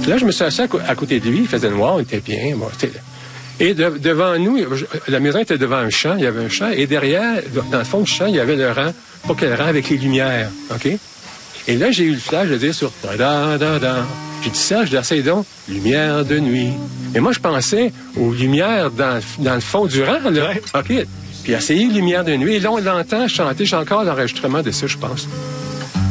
Là, je me suis assis à côté de lui, il faisait noir, il était bien. Bon, et devant nous, la maison était devant un champ, il y avait un champ, et derrière, dans le fond du champ, il y avait le rang, pas quel rang, avec les lumières, OK? Et là, j'ai eu le flash de dire sur da-da-da-da. J'ai dit ça, je dis, essaye donc, lumière de nuit. Et moi, je pensais aux lumières dans le fond du rang, là. OK? Puis essayer lumière de nuit. Et là, on l'entend chanter, j'ai encore l'enregistrement de ça, je pense.